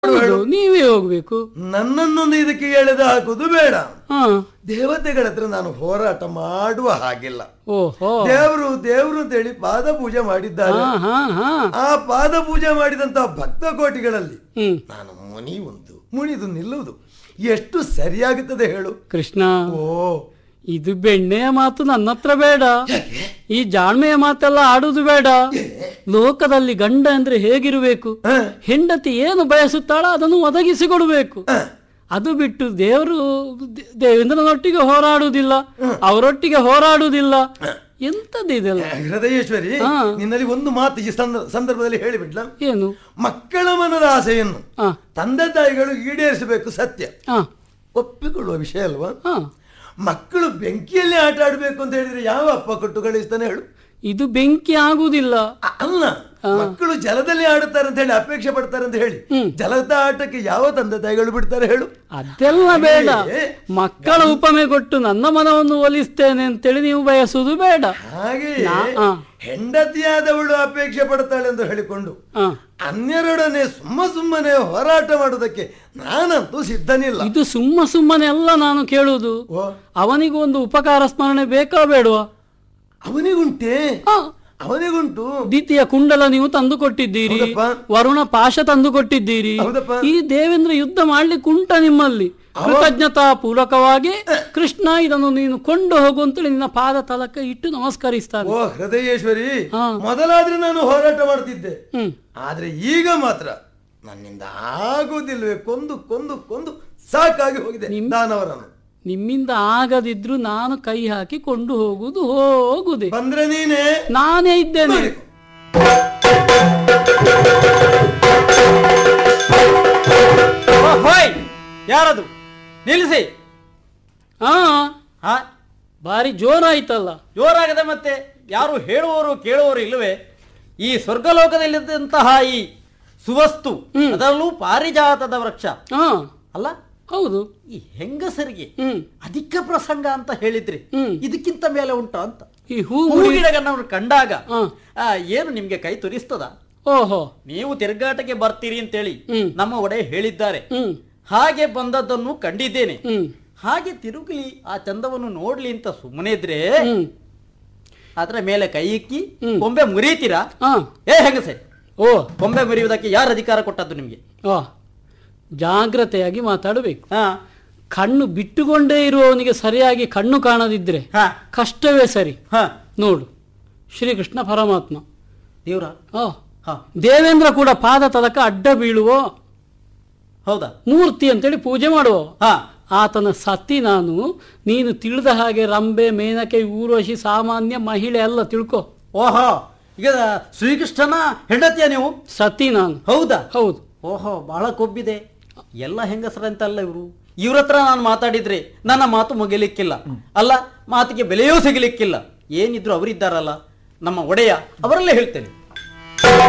ನೀವೇ ಹೋಗ್ಬೇಕು. ನನ್ನನ್ನೊಂದು ಇದಕ್ಕೆ ಎಳೆದು ಹಾಕುದು ಬೇಡ. ಹಾ, ದೇವತೆಗಳ ಹತ್ರ ನಾನು ಹೋರಾಟ ಮಾಡುವ ಹಾಗಿಲ್ಲ. ಓಹೋ, ದೇವರು ದೇವರು ಅಂತೇಳಿ ಪಾದ ಪೂಜೆ ಮಾಡಿದ್ದಾರೆ. ಹಾ ಹಾ ಹಾ, ಆ ಪಾದ ಪೂಜೆ ಮಾಡಿದಂತಹ ಭಕ್ತ ಕೋಟಿಗಳಲ್ಲಿ ಹ್ಮ್. ನಾನು ಮುನಿದು ನಿಲ್ಲುವುದು ಎಷ್ಟು ಸರಿಯಾಗುತ್ತದೆ ಹೇಳು ಕೃಷ್ಣ, ಓ ಇದು ಬೆಣ್ಣೆಯ ಮಾತು ನನ್ನ ಹತ್ರ ಬೇಡ. ಈ ಜಾಣ್ಮೆಯ ಮಾತೆಲ್ಲ ಆಡುದು ಬೇಡ. ಲೋಕದಲ್ಲಿ ಗಂಡ ಅಂದ್ರೆ ಹೇಗಿರಬೇಕು, ಹೆಂಡತಿ ಏನು ಬಯಸುತ್ತಾಳೋ ಅದನ್ನು ಒದಗಿಸಿಕೊಡ್ಬೇಕು. ಅದು ಬಿಟ್ಟು ದೇವೇಂದ್ರನೊಟ್ಟಿಗೆ ಹೋರಾಡುವುದಿಲ್ಲ, ಅವರೊಟ್ಟಿಗೆ ಹೋರಾಡುವುದಿಲ್ಲ, ಎಂತದಿದೆಲ್ಲ. ಹೃದಯೇಶ್ವರಿ, ನಿನ್ನಲ್ಲಿ ಒಂದು ಮಾತು ಈ ಸಂದರ್ಭದಲ್ಲಿ ಹೇಳಿಬಿಡ್ಲ. ಏನು? ಮಕ್ಕಳ ಮನದ ಆಸೆಯನ್ನು ತಂದೆ ತಾಯಿಗಳು ಈಡೇರಿಸಬೇಕು, ಸತ್ಯ, ಒಪ್ಪಿಕೊಳ್ಳುವ ವಿಷಯ ಅಲ್ವಾ. ಮಕ್ಕಳು ಬೆಂಕಿಯಲ್ಲಿ ಆಟ ಆಡ್ಬೇಕು ಅಂತ ಹೇಳಿದ್ರೆ ಯಾವ ಅಪ್ಪ ಕೊಟ್ಟು ಕಳಿಸ್ತಾನೆ ಹೇಳು? ಇದು ಬೆಂಕಿ ಆಗುವುದಿಲ್ಲ ಅಲ್ಲ. ಮಕ್ಕಳು ಜಲದಲ್ಲಿ ಆಡುತ್ತಾರೆ ಅಂತ ಹೇಳಿ ಅಪೇಕ್ಷೆ ಪಡ್ತಾರೆ ಅಂತ ಹೇಳಿ ಜಲದ ಆಟಕ್ಕೆ ಯಾವ ತಂದೆ ತಾಯಿಗಳು ಬಿಡ್ತಾರೆ ಹೇಳು? ಅದೆಲ್ಲ ಬೇಡ. ಮಕ್ಕಳ ಉಪಮೆ ಕೊಟ್ಟು ನನ್ನ ಮನವನ್ನು ಒಲಿಸ್ತೇನೆ ಅಂತೇಳಿ ನೀವು ಬಯಸುವುದು ಬೇಡ. ಹಾಗೆ ಹೆಂಡತಿಯಾದವಳು ಅಪೇಕ್ಷೆ ಪಡ್ತಾಳೆ ಎಂದು ಹೇಳಿಕೊಂಡು ಅನ್ಯರೊಡನೆ ಸುಮ್ಮನೆ ಹೋರಾಟ ಮಾಡುವುದಕ್ಕೆ ನಾನಂತೂ ಸಿದ್ಧನಿಲ್ಲ. ಇದು ಸುಮ್ಮನೆ ಅಲ್ಲ ನಾನು ಕೇಳುವುದು. ಅವನಿಗೂ ಒಂದು ಉಪಕಾರ ಸ್ಮರಣೆ ಬೇಕಾ ಬೇಡವಾ? ಅವನಿಗುಂಟು. ದ್ವಿತೀಯ ಕುಂಡಲ ನೀವು ತಂದು ಕೊಟ್ಟಿದ್ದೀರಿ, ವರುಣ ಪಾಶ ತಂದು ಕೊಟ್ಟಿದ್ದೀರಿ. ಈ ದೇವೇಂದ್ರ ಯುದ್ಧ ಮಾಡ್ಲಿಕ್ಕೆ ಉಂಟ ನಿಮ್ಮಲ್ಲಿ? ಕೃತಜ್ಞತಾ ಪೂರ್ವಕವಾಗಿ ಕೃಷ್ಣ ಇದನ್ನು ನೀನು ಕೊಂಡು ಹೋಗು ಅಂತೇಳಿ ನಿನ್ನ ಪಾದ ತಲಕ ಇಟ್ಟು ನಮಸ್ಕರಿಸ್ತಾನೆ. ಓ ಹೃದಯೇಶ್ವರಿ, ಮೊದಲಾದ್ರೆ ನಾನು ಹೋರಾಟ ಮಾಡ್ತಿದ್ದೆ, ಆದ್ರೆ ಈಗ ಮಾತ್ರ ನನ್ನಿಂದ ಆಗುವುದಿಲ್ವೇ? ಕೊಂದು ಕೊಂದು ಕೊಂದು ಸಾಕಾಗಿ ಹೋಗಿದೆ ದಾನವರನ್ನು. ನಿಮ್ಮಿಂದ ಆಗದಿದ್ರು ನಾನು ಕೈ ಹಾಕಿ ಕೊಂಡು ಹೋಗುದೆ. ಬಂದ್ರೆ ನೀನೇ, ನಾನೇ ಇದ್ದೇನೆ. ಯಾರದು? ನಿಲ್ಲಿಸಿ. ಬಾರಿ ಜೋರಾಯ್ತಲ್ಲ. ಜೋರಾಗದೆ ಮತ್ತೆ ಯಾರು ಹೇಳುವವರು ಕೇಳುವವರು ಇಲ್ಲವೇ? ಈ ಸ್ವರ್ಗಲೋಕದಲ್ಲಿದ್ದಂತಹ ಈ ಸುವಸ್ತು, ಅದರಲ್ಲೂ ಪಾರಿಜಾತದ ವೃಕ್ಷ ಅಲ್ಲ? ಹೌದು. ಈ ಹೆಂಗಸರಿಗೆ ಅಧಿಕ ಪ್ರಸಂಗ ಅಂತ ಹೇಳಿದ್ರಿ, ಇದಕ್ಕಿಂತ ಮೇಲೆ ಉಂಟ ಅಂತ. ಈ ಹೂಗಿಡಗನ್ನವರು ಕಂಡಾಗ ಏನು ನಿಮ್ಗೆ ಕೈ ತುರಿಸ್ತದ? ಓಹೋ, ನೀವು ತಿರುಗಾಟಕ್ಕೆ ಬರ್ತೀರಿ ಅಂತೇಳಿ ನಮ್ಮ ಒಡೆಯ ಹೇಳಿದ್ದಾರೆ. ಹಾಗೆ ಬಂದದ್ದನ್ನು ಕಂಡಿದ್ದೇನೆ. ಹಾಗೆ ತಿರುಗಲಿ, ಆ ಚಂದವನ್ನು ನೋಡ್ಲಿ ಅಂತ ಸುಮ್ಮನೆ ಇದ್ರೆ ಅದರ ಮೇಲೆ ಕೈ ಇಕ್ಕಿ ಕೊಂಬೆ ಮುರಿತೀರಾ? ಏ ಹೆಂಗಸೆ, ಓ ಕೊಂಬೆ ಮುರಿಯುವುದಕ್ಕೆ ಯಾರು ಅಧಿಕಾರ ಕೊಟ್ಟದ್ದು ನಿಮ್ಗೆ? ಜಾಗ್ರತೆಯಾಗಿ ಮಾತಾಡಬೇಕು. ಕಣ್ಣು ಬಿಟ್ಟುಕೊಂಡೇ ಇರುವವನಿಗೆ ಸರಿಯಾಗಿ ಕಣ್ಣು ಕಾಣದಿದ್ರೆ ಕಷ್ಟವೇ ಸರಿ. ನೋಡು, ಶ್ರೀಕೃಷ್ಣ ಪರಮಾತ್ಮ ದೇವ್ರ ದೇವೇಂದ್ರ ಕೂಡ ಪಾದ ತಲಕ ಅಡ್ಡ ಬೀಳುವ ಹೌದಾ ಮೂರ್ತಿ ಅಂತೇಳಿ ಪೂಜೆ ಮಾಡುವ ಆತನ ಸತಿ ನಾನು. ನೀನು ತಿಳಿದ ಹಾಗೆ ರಂಬೆ, ಮೇನಕೆ, ಊರ್ವಶಿ ಸಾಮಾನ್ಯ ಮಹಿಳೆ ಅಲ್ಲ, ತಿಳ್ಕೊ. ಓಹೋ, ಈಗ ಶ್ರೀಕೃಷ್ಣನ ಹೆಂಡತಿಯ ನೀವು? ಸತಿ ನಾನು. ಹೌದಾ? ಹೌದು. ಓಹೋ, ಬಹಳ ಕೊಬ್ಬಿದೆ. ಎಲ್ಲ ಹೆಂಗಸರಂತಲ್ಲ ಇವರು. ಇವ್ರ ಹತ್ರ ನಾನು ಮಾತಾಡಿದ್ರೆ ನನ್ನ ಮಾತು ಮುಗಿಲಿಕ್ಕಿಲ್ಲ, ಅಲ್ಲ ಮಾತಿಗೆ ಬೆಲೆಯೂ ಸಿಗಲಿಕ್ಕಿಲ್ಲ. ಏನಿದ್ರು ಅವರಿದ್ದಾರಲ್ಲ ನಮ್ಮ ಒಡೆಯ, ಅವರಲ್ಲೇ ಹೇಳ್ತೇನೆ.